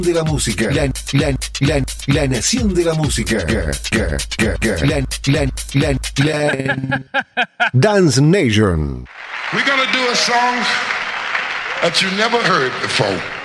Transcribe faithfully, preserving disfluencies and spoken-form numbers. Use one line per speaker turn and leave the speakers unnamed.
de la música, la, la, la, la nación de la música, la, la, la, la, Dance Nation.
We're gonna do a song that you never heard before.